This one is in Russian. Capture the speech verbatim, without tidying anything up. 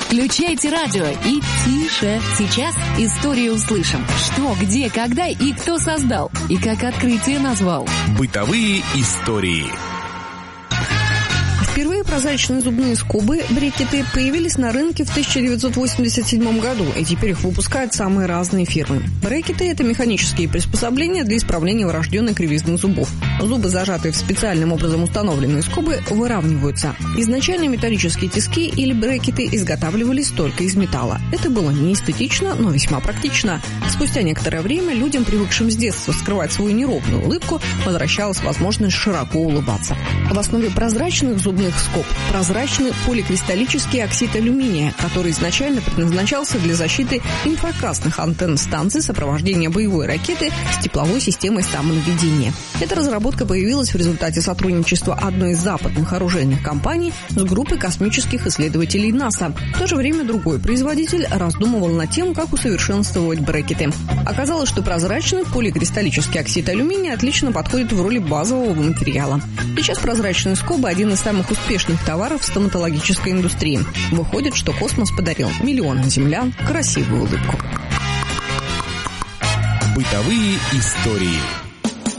Включайте радио и тише. Сейчас историю услышим. Что, где, когда и кто создал. И как открытие назвал. Бытовые истории. Впервые прозрачные зубные скобы, брекеты, появились на рынке в тысяча девятьсот восемьдесят седьмом году, и теперь их выпускают самые разные фирмы. Брекеты – это механические приспособления для исправления врожденной кривизны зубов. Зубы, зажатые в специальным образом установленные скобы, выравниваются. Изначально металлические тиски или брекеты изготавливались только из металла. Это было не эстетично, но весьма практично. Спустя некоторое время людям, привыкшим с детства скрывать свою неровную улыбку, возвращалась возможность широко улыбаться. В основе прозрачных зубных скоб прозрачный поликристаллический оксид алюминия, который изначально предназначался для защиты инфракрасных антенн станций сопровождения боевой ракеты с тепловой системой самонаведения. Эта разработка появилась в результате сотрудничества одной из западных оружейных компаний с группой космических исследователей НАСА. В то же время другой производитель раздумывал над тем, как усовершенствовать брекеты. Оказалось, что прозрачный поликристаллический оксид алюминия отлично подходит в роли базового материала. Сейчас прозрачные скобы – один из самых успешных товаров в стоматологической индустрии. Выходит, что космос подарил миллионам землян красивую улыбку. Бытовые истории.